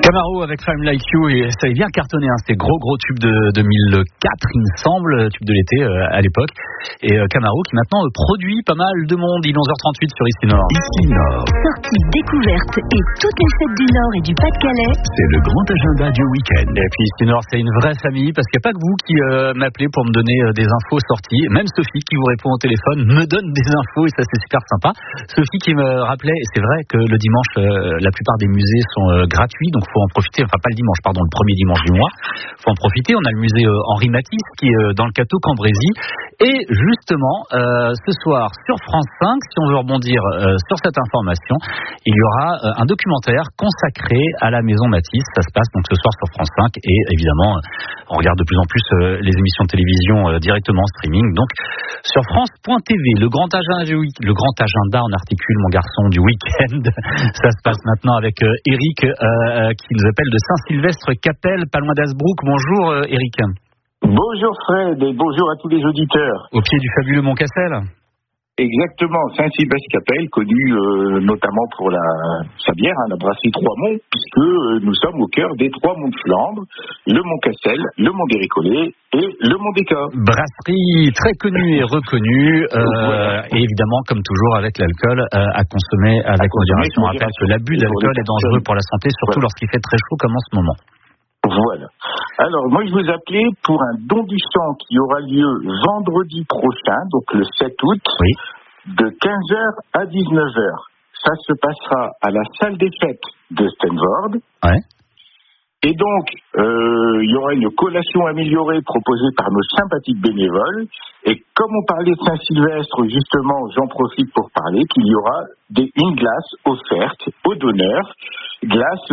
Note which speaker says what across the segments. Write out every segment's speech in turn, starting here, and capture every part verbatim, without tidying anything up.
Speaker 1: Camaro avec Femme Like You, et ça avait bien cartonné, hein, c'était gros gros tube de deux mille quatre il me semble, tube de l'été euh, à l'époque, et euh, Camaro qui maintenant euh, produit pas mal de monde. Il est onze heures trente-huit sur Ici Nord.
Speaker 2: Ici Nord.
Speaker 3: Sorties, découvertes et toutes les fêtes du Nord et du Pas-de-Calais.
Speaker 2: C'est le grand agenda du week-end.
Speaker 1: Et puis Ici Nord, c'est une vraie famille, parce qu'il n'y a pas que vous qui euh, m'appelez pour me donner euh, des infos sorties. Même Sophie qui vous répond au téléphone me donne des infos, et ça c'est super sympa. Sophie qui me rappelait, et c'est vrai que le dimanche euh, la plupart des musées sont euh, gratuits, donc faut en profiter. Enfin pas le dimanche, pardon, le premier dimanche du mois. Faut en profiter. On a le musée euh, Henri Matisse qui est euh, dans le Cateau Cambrésis. Et justement, euh, ce soir sur France cinq, si on veut rebondir euh, sur cette information, il y aura euh, un documentaire consacré à la maison Matisse. Ça se passe donc ce soir sur France cinq, et évidemment, euh, on regarde de plus en plus euh, les émissions de télévision euh, directement en streaming. Donc sur France point T V, le grand agenda, le grand agenda en articule, mon garçon, du week-end. Ça se passe maintenant avec euh, Eric euh, qui nous appelle de Saint-Sylvestre-Capelle, pas loin d'Hasbrook. Bonjour euh, Eric.
Speaker 4: Bonjour Fred et bonjour à tous les auditeurs.
Speaker 1: Au pied du fabuleux Mont Cassel.
Speaker 4: Exactement, Saint-Sylvestre-Capelle, connu euh, notamment pour la, sa bière, hein, la brasserie Trois-Monts, puisque euh, nous sommes au cœur des trois monts de Flandre, le Mont Cassel, le Mont des Récollets et le Mont des Cors.
Speaker 1: Brasserie très connue et reconnue, euh, voilà. Et évidemment, comme toujours, avec l'alcool, euh, à consommer avec à modération. On rappelle que l'abus d'alcool est dangereux pour la santé, surtout voilà. Lorsqu'il fait très chaud comme en ce moment.
Speaker 4: Voilà. Alors, moi, je vous appelais pour un don du sang qui aura lieu vendredi prochain, donc le sept août, oui. De quinze heures à dix-neuf heures. Ça se passera à la salle des fêtes de Stenvoorde.
Speaker 1: Ouais.
Speaker 4: Et donc, euh, il y aura une collation améliorée proposée par nos sympathiques bénévoles. Et comme on parlait de Saint-Sylvestre, justement, j'en profite pour parler qu'il y aura des, une glace offerte aux donneurs. Glace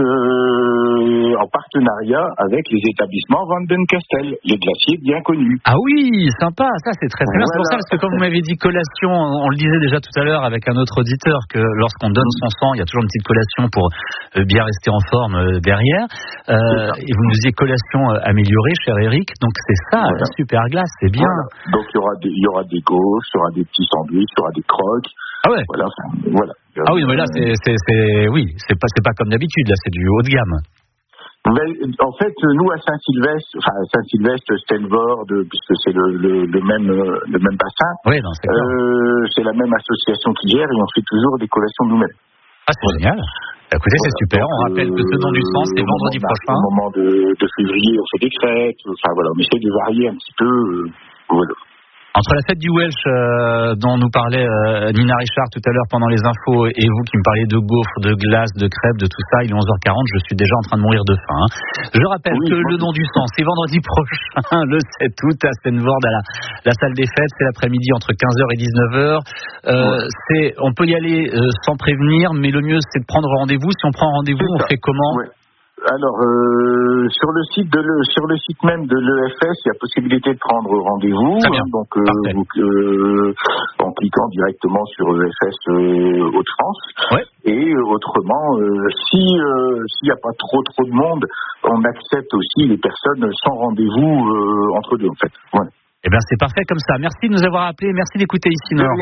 Speaker 4: euh, en partenariat avec les établissements Van den Castel, les glaciers bien connus.
Speaker 1: Ah oui, sympa, ça c'est très très bien. Voilà. C'est pour ça, parce que comme vous m'avez dit collation, on le disait déjà tout à l'heure avec un autre auditeur, que lorsqu'on donne son sang, il y a toujours une petite collation pour euh, bien rester en forme euh, derrière. Euh, et vous nous disiez collation euh, améliorée, cher Eric, donc c'est ça, voilà. La super glace, c'est bien.
Speaker 4: Voilà. Donc il y aura des, il y aura des gaufres, il y aura des petits sandwichs, il y aura des croques.
Speaker 1: Ah ouais.
Speaker 4: Voilà, enfin, voilà.
Speaker 1: Ah oui, mais là c'est, c'est, c'est oui, c'est pas, c'est pas comme d'habitude, là c'est du haut de gamme.
Speaker 4: Mais, en fait, nous à Saint-Sylvestre, enfin à Saint-Sylvestre, Stenvoorde, puisque c'est le, le, le même le même bassin.
Speaker 1: Oui, non, c'est, euh,
Speaker 4: c'est la même association qui gère, et on fait toujours des collations nous-mêmes.
Speaker 1: Ah, c'est génial. Écoutez, voilà, c'est super. Donc, on rappelle que ce don du sang, c'est vendredi
Speaker 4: moment,
Speaker 1: prochain.
Speaker 4: Au moment de, de février, on fait des crêtes. Enfin voilà, on essaie de varier un petit peu. Euh, voilà.
Speaker 1: Entre la fête du Welsh euh, dont nous parlait euh, Nina Richard tout à l'heure pendant les infos, et vous qui me parlez de gaufres, de glaces, de crêpes, de tout ça, il est onze heures quarante, je suis déjà en train de mourir de faim. Hein. Je rappelle oui, que le don du sang, c'est vendredi prochain, le sept août, à Stenvoorde, à la, la salle des fêtes, c'est l'après-midi entre quinze heures et dix-neuf heures. Euh, ouais. c'est, on peut y aller euh, sans prévenir, mais le mieux c'est de prendre rendez-vous. Si on prend rendez-vous, on fait comment ?
Speaker 4: Ouais. Alors, euh, sur le site de le, sur le site même de l'E F S, il y a possibilité de prendre rendez-vous.
Speaker 1: Hein,
Speaker 4: donc, euh, vous, euh, en cliquant directement sur E F S euh, Hauts-de-France.
Speaker 1: Ouais.
Speaker 4: Et euh, autrement, euh, si euh, s'il n'y a pas trop trop de monde, on accepte aussi les personnes sans rendez-vous euh, entre deux, en fait. Voilà.
Speaker 1: Eh bien, c'est parfait comme ça. Merci de nous avoir appelés. Merci d'écouter Ici Nord.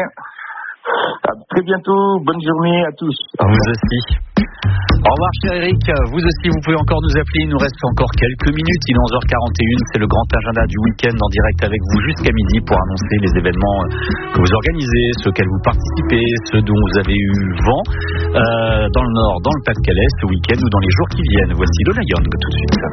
Speaker 4: À très bientôt. Bonne journée à tous.
Speaker 1: À vous aussi. Au revoir, cher Eric. Vous aussi, vous pouvez encore nous appeler. Il nous reste encore quelques minutes. Il est onze heures quarante et une. C'est le grand agenda du week-end en direct avec vous jusqu'à midi pour annoncer les événements que vous organisez, ceux auxquels vous participez, ceux dont vous avez eu vent euh, dans le Nord, dans le Pas-de-Calais ce week-end ou dans les jours qui viennent. Voici Lola Young tout de suite.